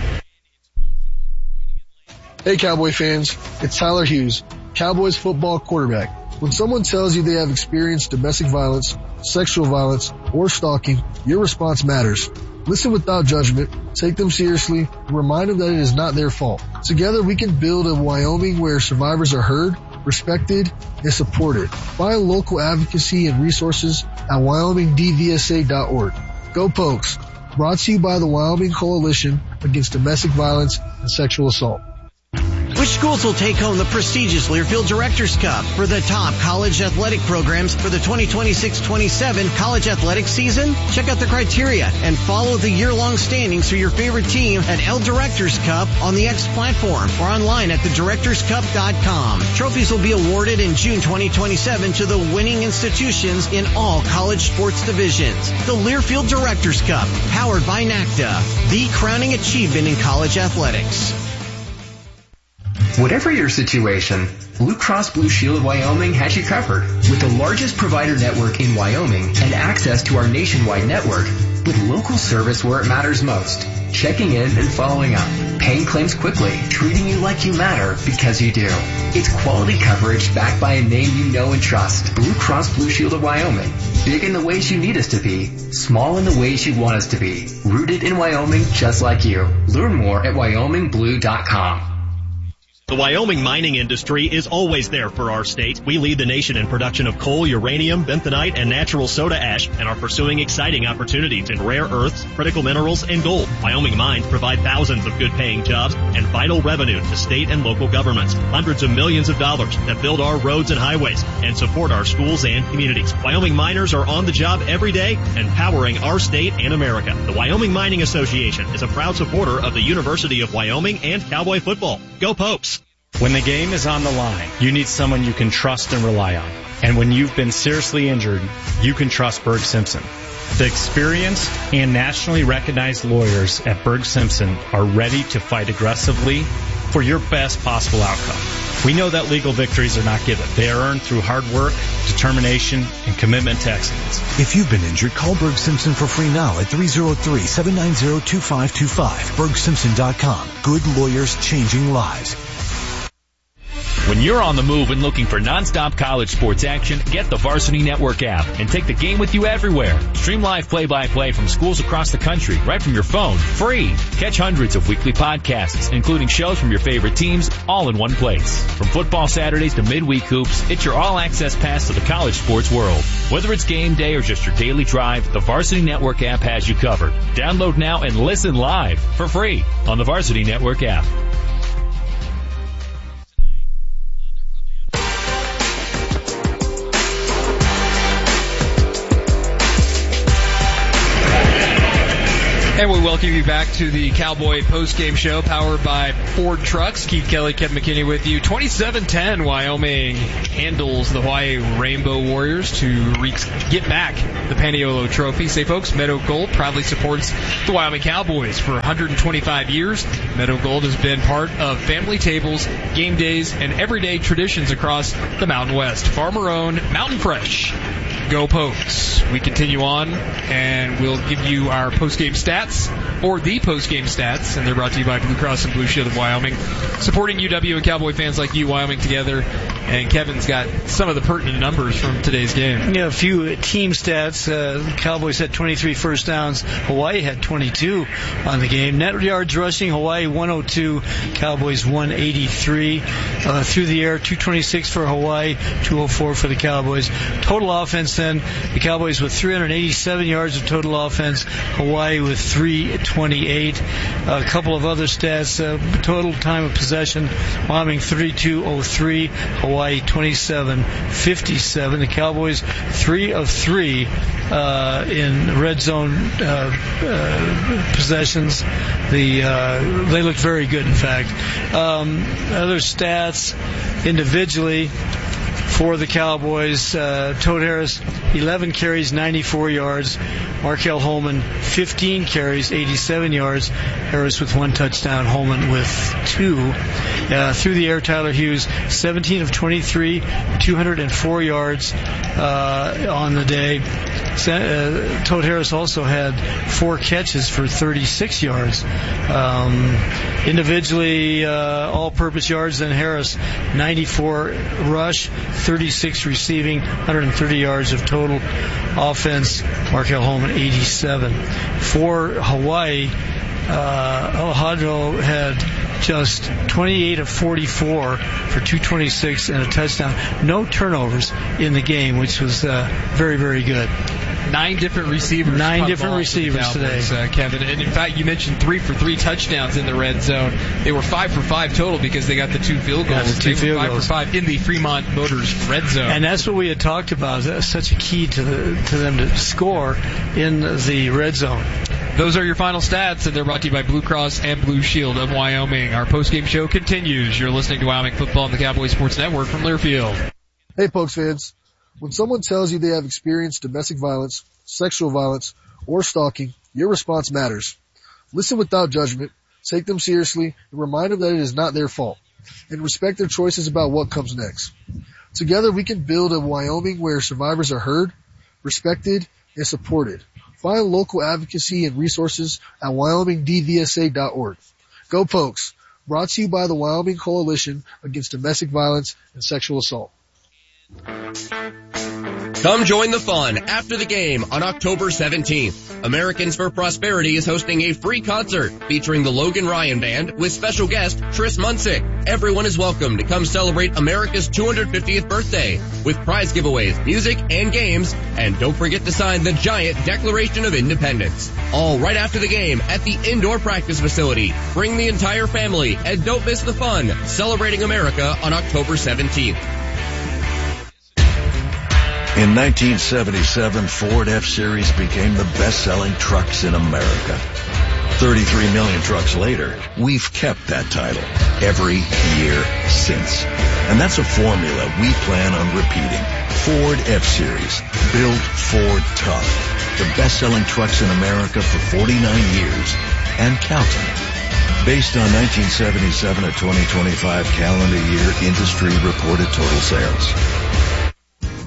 Hey, Cowboy fans. It's Tyler Hughes, Cowboys football quarterback. When someone tells you they have experienced domestic violence, sexual violence, or stalking, your response matters. Listen without judgment, take them seriously, and remind them that it is not their fault. Together we can build a Wyoming where survivors are heard, respected, and supported. Find local advocacy and resources at wyomingdvsa.org. Go Pokes! Brought to you by the Wyoming Coalition Against Domestic Violence and Sexual Assault. Which schools will take home the prestigious Learfield Directors Cup for the top college athletic programs for the 2026-27 college athletic season? Check out the criteria and follow the year-long standings for your favorite team at L Directors Cup on the X platform or online at thedirectorscup.com. Trophies will be awarded in June 2027 to the winning institutions in all college sports divisions. The Learfield Directors Cup, powered by NACDA, the crowning achievement in college athletics. Whatever your situation, Blue Cross Blue Shield of Wyoming has you covered. With the largest provider network in Wyoming and access to our nationwide network, with local service where it matters most, checking in and following up, paying claims quickly, treating you like you matter because you do. It's quality coverage backed by a name you know and trust. Blue Cross Blue Shield of Wyoming. Big in the ways you need us to be, small in the ways you want us to be. Rooted in Wyoming just like you. Learn more at wyomingblue.com. The Wyoming mining industry is always there for our state. We lead the nation in production of coal, uranium, bentonite, and natural soda ash, and are pursuing exciting opportunities in rare earths, critical minerals, and gold. Wyoming mines provide thousands of good-paying jobs and vital revenue to state and local governments. Hundreds of millions of dollars that build our roads and highways and support our schools and communities. Wyoming miners are on the job every day and powering our state and America. The Wyoming Mining Association is a proud supporter of the University of Wyoming and Cowboy football. Go Pokes! When the game is on the line, you need someone you can trust and rely on. And when you've been seriously injured, you can trust Berg Simpson. The experienced and nationally recognized lawyers at Berg Simpson are ready to fight aggressively for your best possible outcome. We know that legal victories are not given. They are earned through hard work, determination, and commitment to excellence. If you've been injured, call Berg Simpson for free now at 303-790-2525. BergSimpson.com. Good lawyers changing lives. When you're on the move and looking for nonstop college sports action, get the Varsity Network app and take the game with you everywhere. Stream live play-by-play from schools across the country right from your phone, free. Catch hundreds of weekly podcasts, including shows from your favorite teams, all in one place. From football Saturdays to midweek hoops, it's your all-access pass to the college sports world. Whether it's game day or just your daily drive, the Varsity Network app has you covered. Download now and listen live for free on the Varsity Network app. And we welcome you back to the Cowboy postgame show powered by Ford Trucks. Keith Kelly, Kevin McKinney with you. 27-10, Wyoming handles the Hawaii Rainbow Warriors to get back the Paniolo Trophy. Say, folks, Meadow Gold proudly supports the Wyoming Cowboys for 125 years. Meadow Gold has been part of family tables, game days, and everyday traditions across the Mountain West. Farmer-owned, mountain fresh. Go Pokes. We continue on, and we'll give you our postgame stats, or the postgame stats, and they're brought to you by Blue Cross and Blue Shield of Wyoming, supporting UW and Cowboy fans like you, Wyoming together. And Kevin's got some of the pertinent numbers from today's game. Yeah, a few team stats. The Cowboys had 23 first downs. Hawaii had 22 on the game. Net yards rushing, Hawaii 102, Cowboys 183. Through the air, 226 for Hawaii, 204 for the Cowboys. Total offense then, the Cowboys with 387 yards of total offense, Hawaii with 328. A couple of other stats. Total time of possession, Wyoming 32:03, Hawaii 27:57. The Cowboys 3 of 3 in red zone possessions. They looked very good, in fact. Other stats individually for the Cowboys, Toad Harris, 11 carries, 94 yards. Markel Holman, 15 carries, 87 yards. Harris with 1 touchdown, Holman with 2. Through the air, Tyler Hughes, 17 of 23, 204 yards on the day. Toad Harris also had 4 catches for 36 yards. Individually, all-purpose yards, then Harris, 94 rush, 36 receiving, 130 yards of total offense. Markel Holman, 87. For Hawaii, Alejandro had just 28 of 44 for 226 and a touchdown. No turnovers in the game, which was very, very good. 9 different receivers. 9 different receivers today, Kevin. And in fact, you mentioned 3 for 3 touchdowns in the red zone. They were 5 for 5 total because they got the 2 field goals. Yeah, the 2 field goals. 5 for 5 in the Fremont Motors red zone. And that's what we had talked about. That's such a key to them to score in the red zone. Those are your final stats, and they're brought to you by Blue Cross and Blue Shield of Wyoming. Our postgame show continues. You're listening to Wyoming Football on the Cowboy Sports Network from Learfield. Hey, Pokes fans. When someone tells you they have experienced domestic violence, sexual violence, or stalking, your response matters. Listen without judgment, take them seriously, and remind them that it is not their fault, and respect their choices about what comes next. Together we can build a Wyoming where survivors are heard, respected, and supported. Find local advocacy and resources at wyomingdvsa.org. Go Pokes! Brought to you by the Wyoming Coalition Against Domestic Violence and Sexual Assault. Come join the fun after the game on October 17th. Americans for Prosperity is hosting a free concert featuring the Logan Ryan Band with special guest Tris Munsick. Everyone is welcome to come celebrate America's 250th birthday with prize giveaways, music, and games. And don't forget to sign the giant Declaration of Independence. All right after the game at the indoor practice facility. Bring the entire family and don't miss the fun celebrating America on October 17th. In 1977, Ford F-Series became the best-selling trucks in America. 33 million trucks later, we've kept that title every year since. And that's a formula we plan on repeating. Ford F-Series, built Ford tough. The best-selling trucks in America for 49 years and counting. Based on 1977 to 2025 calendar year industry reported total sales.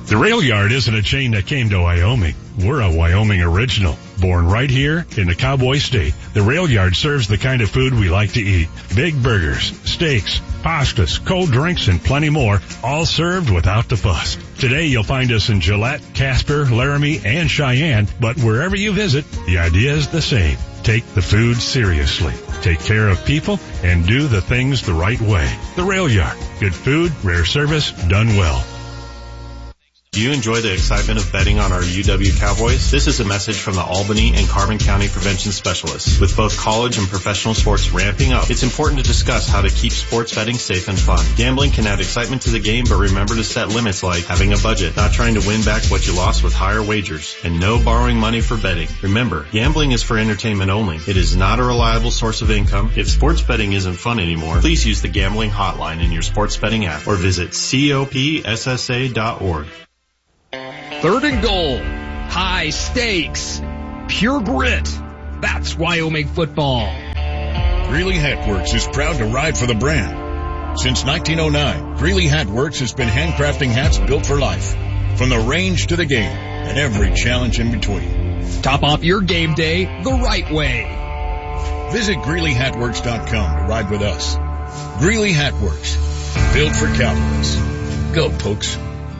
The Rail Yard isn't a chain that came to Wyoming. We're a Wyoming original. Born right here in the Cowboy State, the Rail Yard serves the kind of food we like to eat. Big burgers, steaks, pastas, cold drinks, and plenty more, all served without the fuss. Today you'll find us in Gillette, Casper, Laramie, and Cheyenne, but wherever you visit, the idea is the same. Take the food seriously. Take care of people and do the things the right way. The Rail Yard. Good food, rare service, done well. Do you enjoy the excitement of betting on our UW Cowboys? This is a message from the Albany and Carbon County Prevention Specialists. With both college and professional sports ramping up, it's important to discuss how to keep sports betting safe and fun. Gambling can add excitement to the game, but remember to set limits like having a budget, not trying to win back what you lost with higher wagers, and no borrowing money for betting. Remember, gambling is for entertainment only. It is not a reliable source of income. If sports betting isn't fun anymore, please use the gambling hotline in your sports betting app or visit copssa.org. 3rd and goal. High stakes. Pure grit. That's Wyoming football. Greeley Hatworks is proud to ride for the brand. Since 1909, Greeley Hatworks has been handcrafting hats built for life. From the range to the game and every challenge in between. Top off your game day the right way. Visit GreeleyHatworks.com to ride with us. Greeley Hatworks. Built for Cowboys. Go, Pokes.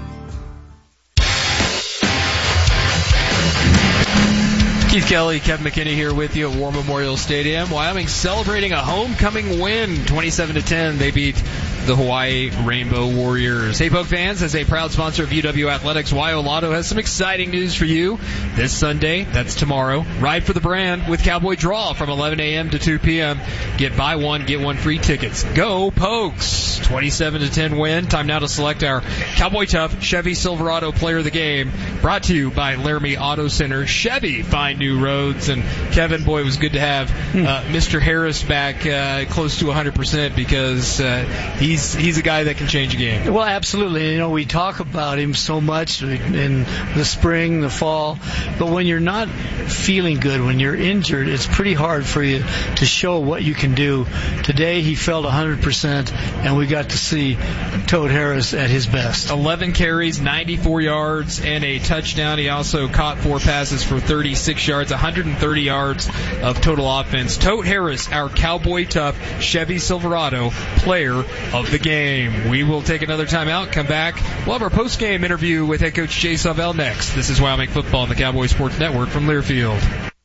Keith Kelly, Kevin McKinney here with you at War Memorial Stadium. Wyoming celebrating a homecoming win, 27-10. They beat the Hawaii Rainbow Warriors. Hey, Poke fans, as a proud sponsor of UW Athletics, Wyo Lotto has some exciting news for you. This Sunday, that's tomorrow, ride for the brand with Cowboy Draw from 11 a.m. to 2 p.m. Get buy one, get one free tickets. Go Pokes! 27-10 win. Time now to select our Cowboy Tough Chevy Silverado Player of the Game. Brought to you by Laramie Auto Center. Chevy, find new roads. And Kevin, boy, it was good to have Mr. Harris back close to 100% because he's a guy that can change a game. Well, absolutely. You know, we talk about him so much in the spring, the fall, but when you're not feeling good, when you're injured, it's pretty hard for you to show what you can do. Today, he felt 100%, and we got to see Toad Harris at his best. 11 carries, 94 yards, and a touchdown. He also caught 4 passes for 36 yards, 130 yards of total offense. Toad Harris, our Cowboy Tough Chevy Silverado Player of the Game. We will take another timeout, come back. We'll have our post-game interview with head coach Jay Savell next. This is Wyoming Football on the Cowboy Sports Network from Learfield.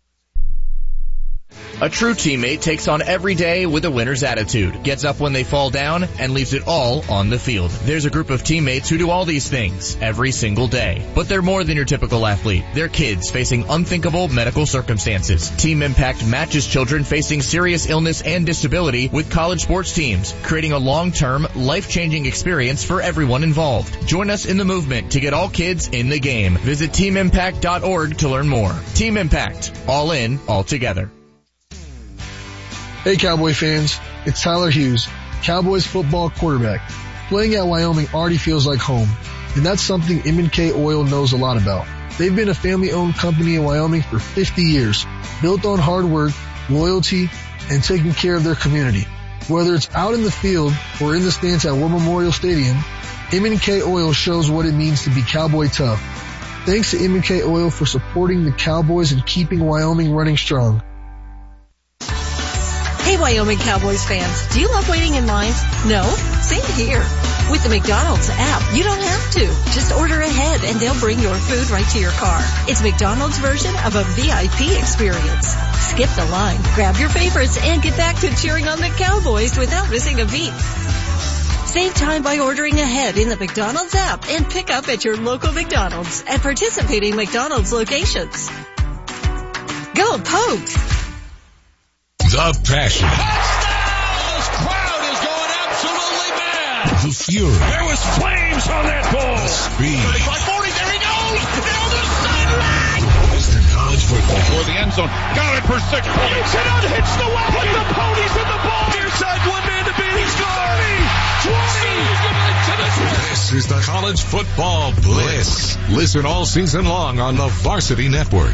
A true teammate takes on every day with a winner's attitude, gets up when they fall down, and leaves it all on the field. There's a group of teammates who do all these things every single day. But they're more than your typical athlete. They're kids facing unthinkable medical circumstances. Team Impact matches children facing serious illness and disability with college sports teams, creating a long-term, life-changing experience for everyone involved. Join us in the movement to get all kids in the game. Visit teamimpact.org to learn more. Team Impact. All in, all together. Hey Cowboy fans, it's Tyler Hughes, Cowboys football quarterback. Playing at Wyoming already feels like home, and that's something M&K Oil knows a lot about. They've been a family-owned company in Wyoming for 50 years, built on hard work, loyalty, and taking care of their community. Whether it's out in the field or in the stands at War Memorial Stadium, M&K Oil shows what it means to be Cowboy tough. Thanks to M&K Oil for supporting the Cowboys and keeping Wyoming running strong. Hey, Wyoming Cowboys fans, do you love waiting in lines? No? Same here. With the McDonald's app, you don't have to. Just order ahead and they'll bring your food right to your car. It's McDonald's version of a VIP experience. Skip the line, grab your favorites, and get back to cheering on the Cowboys without missing a beat. Save time by ordering ahead in the McDonald's app and pick up at your local McDonald's at participating McDonald's locations. Go Pokes! The passion. This crowd is going absolutely mad. The fury. There was flames on that ball. The speed. 35-40, there he goes. Down the sideline. Western College football. For the end zone. Got it for 6 points. You cannot hitch the wagon. Put the ponies in the ball. Near side, one man to beat. He's 30, 20. This is the College Football Blitz. Listen all season long on the Varsity Network.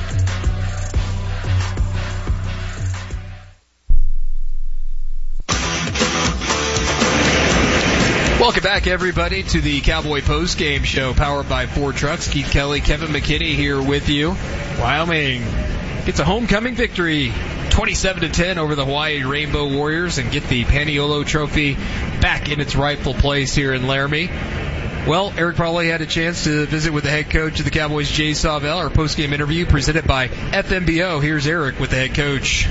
Welcome back, everybody, to the Cowboy Post Game Show, powered by Ford Trucks. Keith Kelly, Kevin McKinney here with you. Wyoming gets a homecoming victory, 27-10 over the Hawaii Rainbow Warriors, and get the Paniolo Trophy back in its rightful place here in Laramie. Well, Eric Prawley had a chance to visit with the head coach of the Cowboys, Jay Sawvell. Our post-game interview presented by FMBO. Here's Eric with the head coach.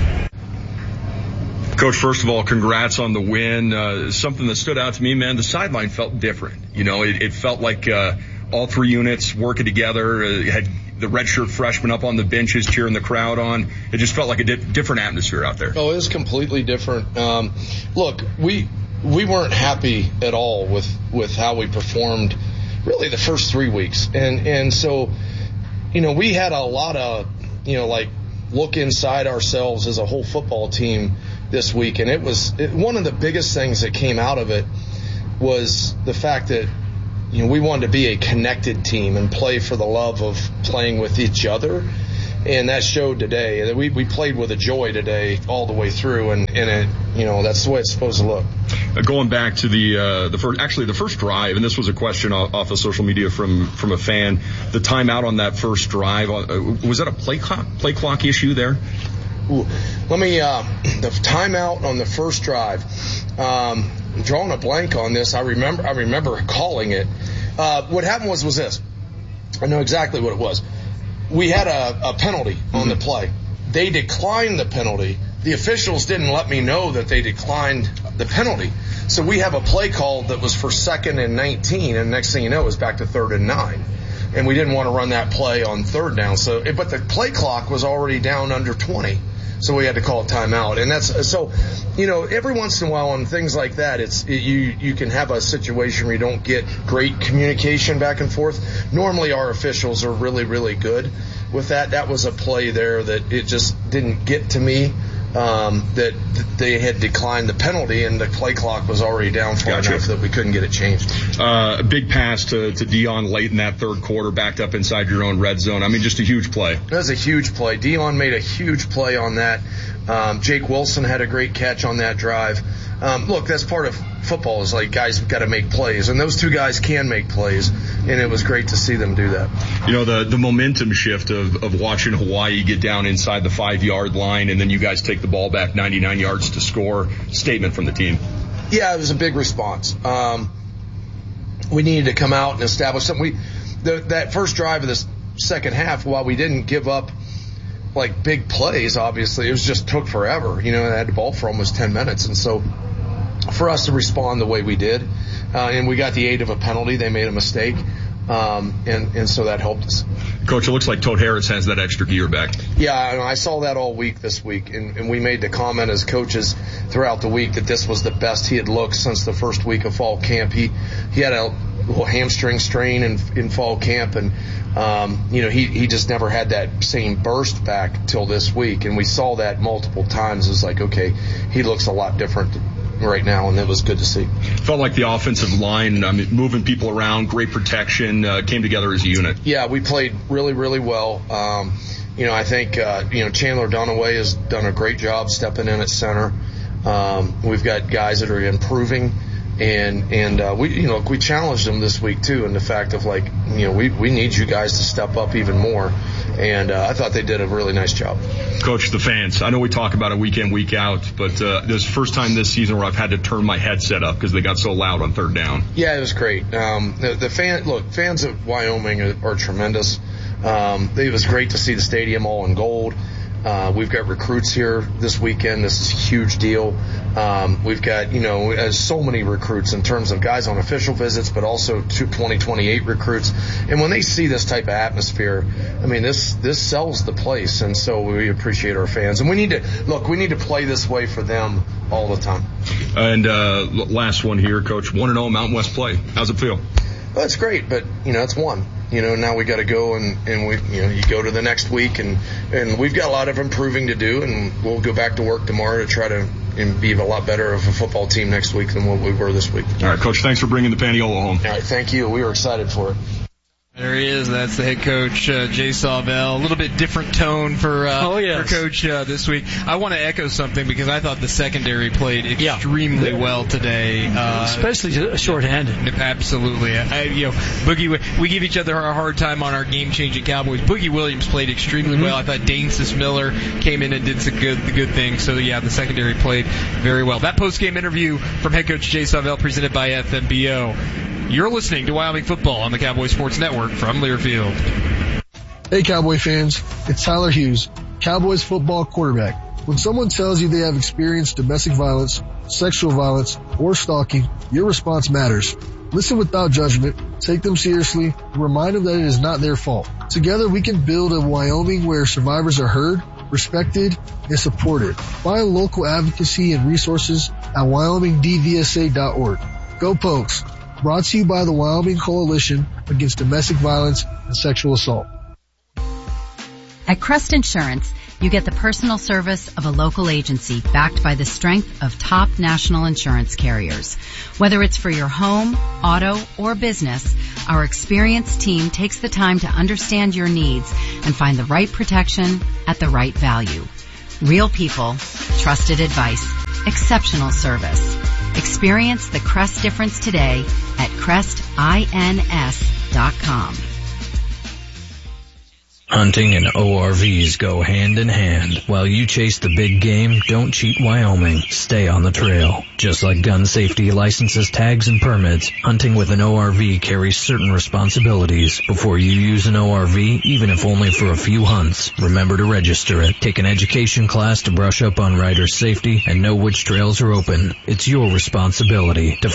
Coach, first of all, congrats on the win. Something that stood out to me, man, the sideline felt different. You know, it felt like all three units working together. Had the redshirt freshmen up on the benches cheering the crowd on. It just felt like a different atmosphere out there. Oh, it was completely different. Look, we weren't happy at all with how we performed really the first 3 weeks. And so, you know, we had a lot of, you know, like look inside ourselves as a whole football team this week. And one of the biggest things that came out of it was the fact that, you know, we wanted to be a connected team and play for the love of playing with each other. And that showed today. We played with a joy today all the way through, and it, you know, that's the way it's supposed to look. Going back to the first drive, and this was a question off of social media from a fan. The timeout on that first drive, was that a play clock issue there? Ooh, let me the timeout on the first drive. I'm drawing a blank on this. I remember calling it. What happened was this. I know exactly what it was. We had a penalty on the play. They declined the penalty. The officials didn't let me know that they declined the penalty. So we have a play call that was for 2nd and 19, and next thing you know, it was back to 3rd and 9. And we didn't want to run that play on 3rd down. But the play clock was already down under 20. So we had to call a timeout. And that's so, you know, every once in a while on things like that, you can have a situation where you don't get great communication back and forth. Normally our officials are really, really good with that. That was a play there that it just didn't get to me, that they had declined the penalty and the play clock was already down far enough that we couldn't get it changed. A big pass to Dion late in that third quarter, backed up inside your own red zone. I mean, just a huge play. That was a huge play. Dion made a huge play on that. Jake Wilson had a great catch on that drive. Look, that's part of football, is like guys have got to make plays, and those two guys can make plays, and it was great to see them do that. You know, the momentum shift of watching Hawaii get down inside the 5-yard line, and then you guys take the ball back 99 yards to score. Statement from the team. Yeah, it was a big response. We needed to come out and establish something. That first drive of the second half, while we didn't give up like big plays, obviously, it was just took forever. You know, I had the ball for almost 10 minutes, and so for us to respond the way we did, and we got the aid of a penalty. They made a mistake, and so that helped us. Coach, it looks like Todd Harris has that extra gear back. Yeah, I saw that all week this week, and we made the comment as coaches throughout the week that this was the best he had looked since the first week of fall camp. He had a little hamstring strain in fall camp, and you know, he just never had that same burst back till this week, and we saw that multiple times. It was like, okay, he looks a lot different right now, and it was good to see. Felt like the offensive line, I mean, moving people around, great protection, came together as a unit. Yeah, we played really, really well. You know, I think, you know, Chandler Dunaway has done a great job stepping in at center. We've got guys that are improving, and we, you know, we challenged them this week too, in the fact of like, you know, we need you guys to step up even more. And I thought they did a really nice job. Coach, the fans, I know we talk about it week in, week out, but this is the first time this season where I've had to turn my headset up because they got so loud on 3rd down. Yeah, it was great. Fans at Wyoming are tremendous. It was great to see the stadium all in gold. We've got recruits here this weekend. This is a huge deal. We've got, you know, so many recruits in terms of guys on official visits, but also 2028 recruits. And when they see this type of atmosphere, I mean, this sells the place. And so we appreciate our fans. And we need to play this way for them all the time. And last one here, Coach, 1-0 Mountain West play. How's it feel? Well, it's great, but, you know, it's one. You know, now we got to go and we, you know, you go to the next week and we've got a lot of improving to do, and we'll go back to work tomorrow to try to be a lot better of a football team next week than what we were this week. All right, Coach, thanks for bringing the Paniolo home. All right, thank you. We were excited for it. There he is. That's the head coach, Jay Sawvell. A little bit different tone for Coach this week. I want to echo something because I thought the secondary played extremely well today. Especially shorthanded. Absolutely. Boogie, we give each other a hard time on our game-changing Cowboys. Boogie Williams played extremely well. I thought Dane Miller came in and did some good things. So, the secondary played very well. That post-game interview from head coach Jay Sawvell presented by FMBO. You're listening to Wyoming Football on the Cowboy Sports Network from Learfield. Hey, Cowboy fans. It's Tyler Hughes, Cowboys football quarterback. When someone tells you they have experienced domestic violence, sexual violence, or stalking, your response matters. Listen without judgment, take them seriously, and remind them that it is not their fault. Together we can build a Wyoming where survivors are heard, respected, and supported. Find local advocacy and resources at wyomingdvsa.org. Go Pokes! Brought to you by the Wyoming Coalition Against Domestic Violence and Sexual Assault. At Crest Insurance, you get the personal service of a local agency backed by the strength of top national insurance carriers. Whether it's for your home, auto, or business, our experienced team takes the time to understand your needs and find the right protection at the right value. Real people, trusted advice, exceptional service. Experience the Crest difference today at CrestINS.com. Hunting and ORVs go hand in hand. While you chase the big game, don't cheat Wyoming. Stay on the trail. Just like gun safety licenses, tags, and permits, hunting with an ORV carries certain responsibilities. Before you use an ORV, even if only for a few hunts, remember to register it. Take an education class to brush up on rider safety and know which trails are open. It's your responsibility to